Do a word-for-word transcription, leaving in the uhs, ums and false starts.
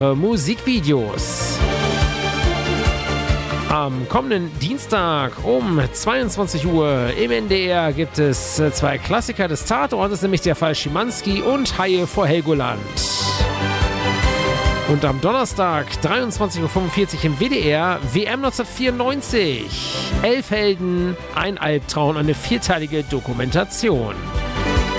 äh, Musikvideos. Am kommenden Dienstag um zweiundzwanzig Uhr im N D R gibt es äh, zwei Klassiker des Tatortes, nämlich der Fall Schimanski und Haie vor Helgoland. Und am Donnerstag, dreiundzwanzig Uhr fünfundvierzig im W D R, W M neunzehnhundertvierundneunzig. Elf Helden, ein Albtraum, eine vierteilige Dokumentation.